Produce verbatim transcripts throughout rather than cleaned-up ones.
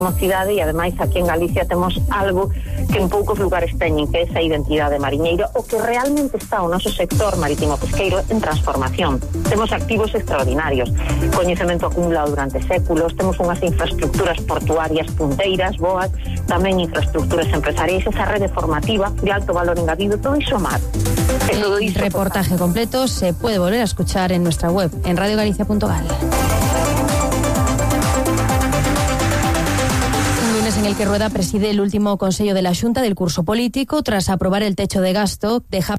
cidade, e ademais aquí en Galicia temos algo que en poucos lugares teñen, que é esa identidade mariñeira, o que realmente está o noso sector marítimo pesqueiro en transformación. Temos activos extraordinarios, coñecemento acumulado durante séculos, temos unhas infraestructuras portuarias punteiras, boas, tamén infraestructuras empresariais, esa rede formativa de alto valor engadido, todo iso mar. El reportaje completo se puede volver a escuchar en nuestra web, en radio galicia punto gal. En el que Rueda preside el último Consejo de la Xunta del curso político tras aprobar el techo de gasto, deja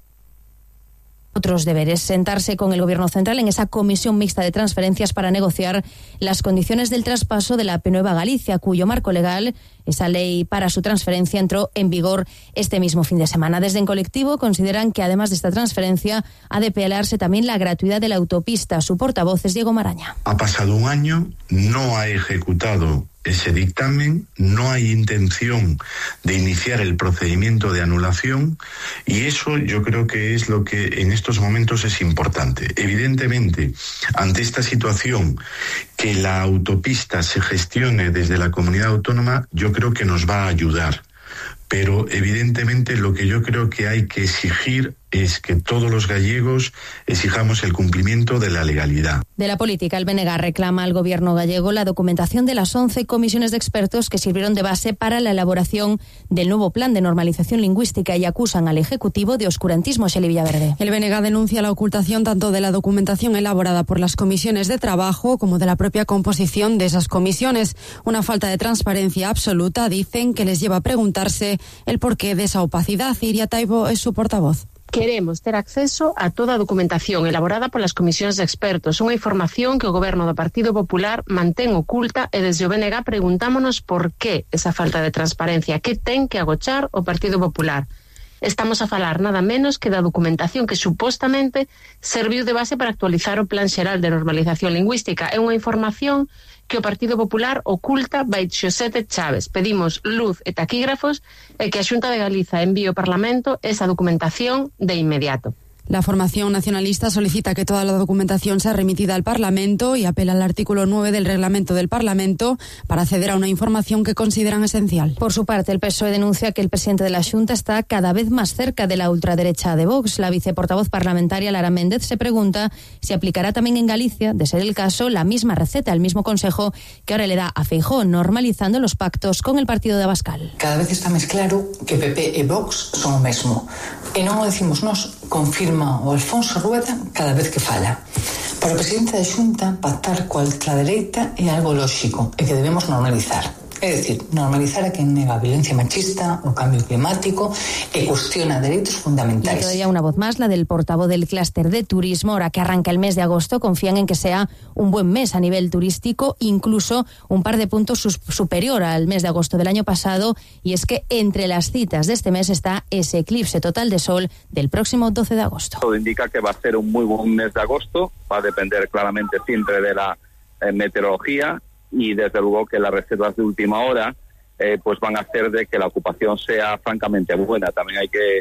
otros deberes, sentarse con el Gobierno central en esa comisión mixta de transferencias para negociar las condiciones del traspaso de la P Nueva Galicia, cuyo marco legal, esa ley para su transferencia, entró en vigor este mismo fin de semana. Desde En Colectivo consideran que además de esta transferencia ha de pelearse también la gratuidad de la autopista. Su portavoz es Diego Maraña. Ha pasado un año, no ha ejecutado ese dictamen, no hay intención de iniciar el procedimiento de anulación, y eso yo creo que es lo que en estos momentos es importante. Evidentemente, ante esta situación, que la autopista se gestione desde la comunidad autónoma, yo creo que nos va a ayudar. Pero evidentemente lo que yo creo que hay que exigir es que todos los gallegos exijamos el cumplimiento de la legalidad. De la política, el B N G reclama al gobierno gallego la documentación de las once comisiones de expertos que sirvieron de base para la elaboración del nuevo plan de normalización lingüística y acusan al Ejecutivo de oscurantismo. Xeli Villaverde. El B N G denuncia la ocultación tanto de la documentación elaborada por las comisiones de trabajo como de la propia composición de esas comisiones. Una falta de transparencia absoluta, dicen, que les lleva a preguntarse el porqué de esa opacidad. Iria Taibo es su portavoz. Queremos ter acceso a toda a documentación elaborada polas comisións de expertos, unha información que o goberno do Partido Popular mantén oculta, e desde o B N G preguntámonos por que esa falta de transparencia, que ten que agochar o Partido Popular. Estamos a falar nada menos que da documentación que supostamente serviu de base para actualizar o Plan Xeral de Normalización Lingüística. É unha información que o Partido Popular oculta baixo sete chaves. Pedimos luz e taquígrafos e que a Xunta de Galiza envíe ao Parlamento esa documentación de inmediato. La formación nacionalista solicita que toda la documentación sea remitida al Parlamento y apela al artículo nueve del reglamento del Parlamento para acceder a una información que consideran esencial. Por su parte, el P S O E denuncia que el presidente de la Xunta está cada vez más cerca de la ultraderecha de Vox. La viceportavoz parlamentaria Lara Méndez se pregunta si aplicará también en Galicia, de ser el caso, la misma receta, el mismo consejo que ahora le da a Feijóo, normalizando los pactos con el partido de Abascal. Cada vez está máis claro que P P e Vox son o mesmo. E non o decimos nós, confirma o Alfonso Rueda cada vez que fala. Para o presidente da Xunta, pactar coa ultradereita é algo lóxico e que debemos normalizar. É dicir, normalizar a quen nega a violencia machista, o cambio climático e cuestiona dereitos fundamentais. Y todavía una voz más, la del portavoz del clúster de turismo. Ahora que arranca el mes de agosto, confían en que sea un buen mes a nivel turístico, incluso un par de puntos superior al mes de agosto del año pasado, y es que entre las citas de este mes está ese eclipse total de sol del próximo doce de agosto. Todo indica que va a ser un muy buen mes de agosto, va a depender claramente siempre de la eh, meteorología, y desde luego que las reservas de última hora eh, pues van a hacer de que la ocupación sea francamente buena. También hay que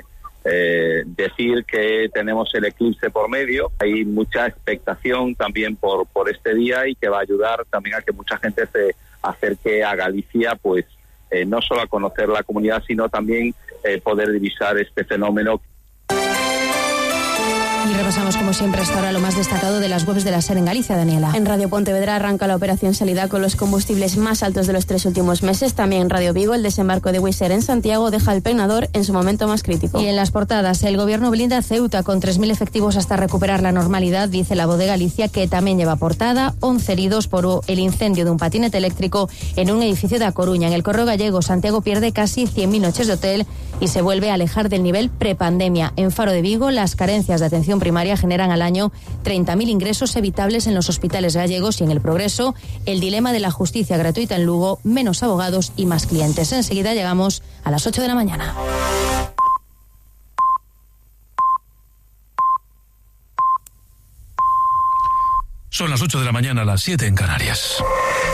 eh, decir que tenemos el eclipse por medio, hay mucha expectación también por, por este día, y que va a ayudar también a que mucha gente se acerque a Galicia, pues eh, no solo a conocer la comunidad, sino también eh, poder divisar este fenómeno. Y repasamos como siempre hasta ahora lo más destacado de las webs de la SER en Galicia, Daniela. En Radio Pontevedra arranca la operación Salida con los combustibles más altos de los tres últimos meses. También en Radio Vigo el desembarco de Wizz Air en Santiago deja al peinador en su momento más crítico. Y en las portadas, el gobierno blinda a Ceuta con tres mil efectivos hasta recuperar la normalidad, dice la Voz de Galicia, que también lleva portada once heridos por el incendio de un patinete eléctrico en un edificio de A Coruña. En el Correo Gallego, Santiago pierde casi cien mil noches de hotel y se vuelve a alejar del nivel prepandemia. En Faro de Vigo, las carencias de atención primaria generan al año treinta mil ingresos evitables en los hospitales gallegos, y en El Progreso, el dilema de la justicia gratuita en Lugo, menos abogados y más clientes. Enseguida llegamos a las ocho de la mañana. Son las ocho de la mañana, las siete en Canarias.